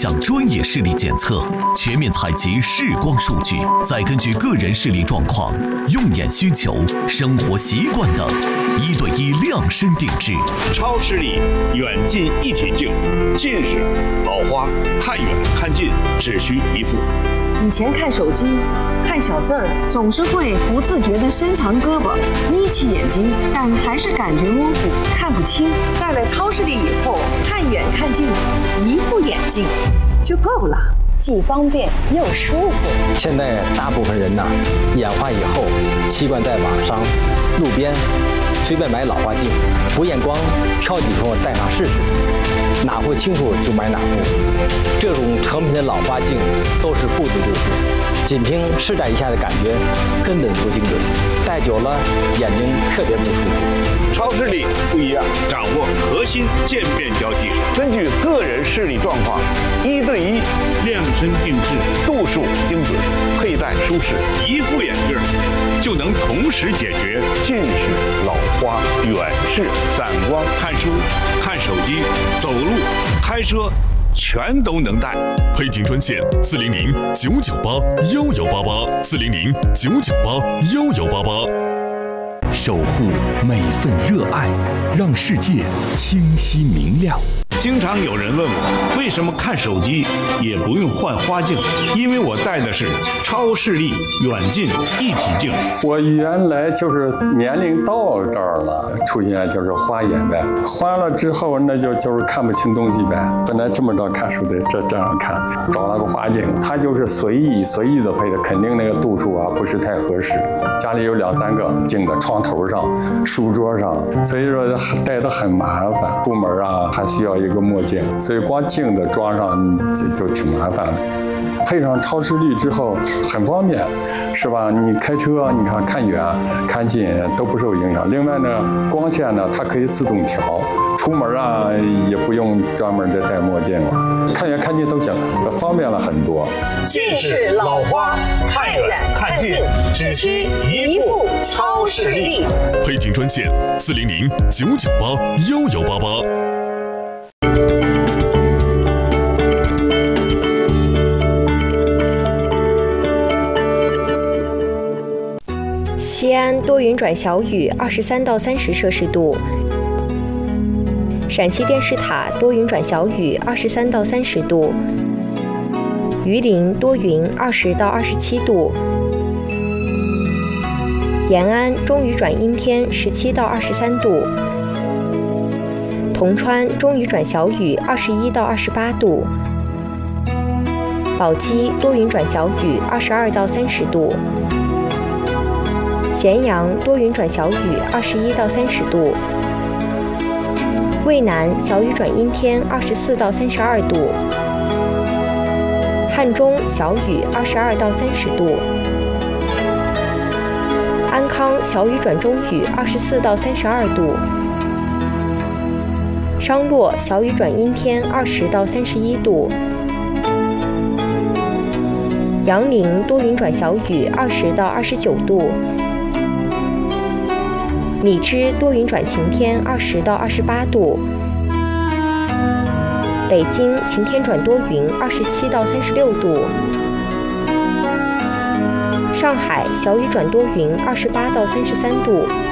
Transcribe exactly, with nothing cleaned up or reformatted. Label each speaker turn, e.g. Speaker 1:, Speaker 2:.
Speaker 1: 项专业视力检测，全面采集视光数据，再根据个人视力状况、用眼需求、生活习惯等，一对一量身定制。
Speaker 2: 超视力远近一体镜，近视、老花、看远看近只需一副。
Speaker 3: 以前看手机、看小字儿，总是会不自觉地伸长胳膊、眯起眼睛，但还是感觉模糊，看不清。戴了超视力以后，看远看近，一副眼镜就够了，既方便又舒服。
Speaker 4: 现在大部分人呐，眼花以后，习惯在网上、路边随便买老花镜，补眼光，挑几副戴上试试，哪副清楚就买哪副。这种成品的老花镜都是不足度数，仅凭试戴一下的感觉根本不精准，戴久了眼睛特别不舒服。
Speaker 2: 超视力不一样，掌握核心渐变焦技术，根据个人视力状况，一对一量身定制，度数精准，佩戴舒适，一副眼镜就能同时解决近视、老花、远视、散光、看书、看手机、走路、开车，全都能戴。
Speaker 5: 配镜专线：四零零九九八幺幺八八，四零零九九八幺幺八八。
Speaker 1: 守护每份热爱，让世界清晰明亮。
Speaker 2: 经常有人问我，为什么看手机也不用换花镜？因为我戴的是超视力远近一体镜。
Speaker 6: 我原来就是年龄到这儿了，出现就是花眼呗，花了之后那就就是看不清东西呗。本来这么着看书得这这样看，找了个花镜，它就是随意随意的配的，肯定那个度数啊不是太合适。家里有两三个镜子，床头上、书桌上，所以说戴的很麻烦。出门啊还需要一个墨镜，所以光镜子装上就就挺麻烦的。配上超视力之后很方便，是吧？你开车，你看看远看近都不受影响。另外呢，光线呢它可以自动调，出门啊也不用专门的戴墨镜了，看远看近都行，方便了很多。
Speaker 3: 近视、老花、看远看近，只需一副超视力。
Speaker 5: 配镜专线：四零零九九八幺幺八八。
Speaker 7: 西安多云转小雨，二十三到三十摄氏度。陕西电视塔多云转小雨，二十三到三十度。榆林多云，二十到二十七度。延安中雨转阴天，十七到二十三度。铜川中雨转小雨，二十一到二十八度。宝鸡多云转小雨，二十二到三十度。咸阳多云转小雨，二十一到三十度。渭南小雨转阴天，二十四到三十二度。汉中小雨，二十二到三十度。安康小雨转中雨，二十四到三十二度。商洛小雨转阴天，二十到三十一度。杨凌多云转小雨，二十到二十九度。米脂多云转晴天，二十到二十八度。北京晴天转多云，二十七到三十六度。上海小雨转多云，二十八到三十三度。